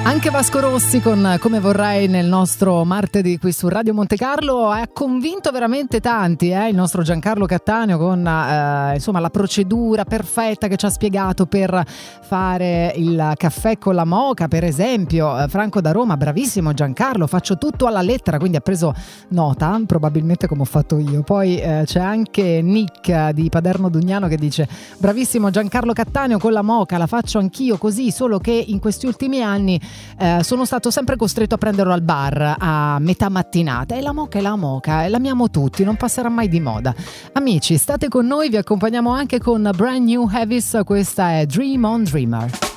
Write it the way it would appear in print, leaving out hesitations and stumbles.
Anche Vasco Rossi con Come vorrei nel nostro martedì qui su Radio Monte Carlo ha convinto veramente tanti, il nostro Giancarlo Cattaneo con insomma la procedura perfetta che ci ha spiegato per fare il caffè con la moka, per esempio. Franco da Roma, bravissimo Giancarlo, faccio tutto alla lettera, quindi ha preso nota probabilmente come ho fatto io. Poi c'è anche Nick di Paderno Dugnano che dice: bravissimo Giancarlo Cattaneo, con la moka la faccio anch'io così, solo che in questi ultimi anni sono stato sempre costretto a prenderlo al bar a metà mattinata, e la moka è la moka, l'amiamo tutti, non passerà mai di moda. Amici, state con noi, vi accompagniamo anche con Brand New Heavis, questa è Dream on Dreamer.